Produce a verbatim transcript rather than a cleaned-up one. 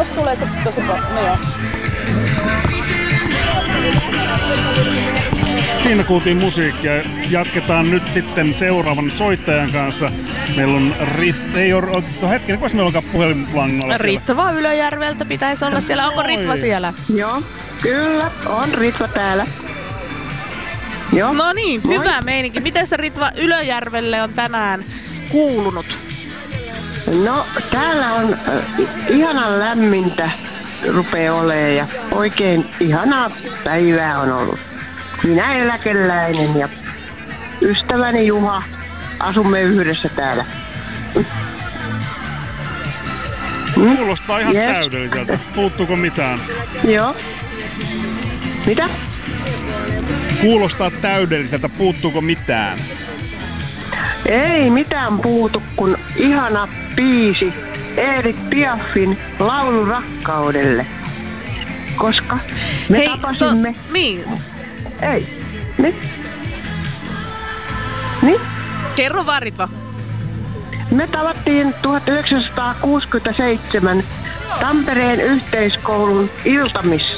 tossa tulee se tosi paljon. No joo. Siinä kuultiin musiikkia. Jatketaan nyt sitten seuraavan soittajan kanssa. Meillä on Rit... Ei ole... Hetkinen, kuinka meillä onkaan puhelinlangalla siellä? Ritva Ylöjärveltä pitäisi olla siellä. Onko Ritva siellä? Joo, kyllä. On Ritva täällä. Joo. No niin, Moi. hyvä meininki. Miten se Ritva Ylöjärvelle on tänään kuulunut? No, täällä on äh, ihanan lämmintä rupeaa olemaan ja oikein ihanaa päivää on ollut. Minä eläkeläinen ja ystäväni Juha asumme yhdessä täällä. Kuulostaa ihan Yes. täydelliseltä. Puuttuuko mitään? Joo. Mitä? Kuulostaa täydelliseltä. Puuttuuko mitään? Ei mitään puutu, kun ihana biisi Edith Piafin Laulu rakkaudelle. Koska me Hei, tapasimme... To, niin. Ei. Niin? Niin? Kerro vaan Ritva. Me tavattiin tuhatyhdeksänsataakuusikymmentäseitsemän Tampereen yhteiskoulun iltamissa.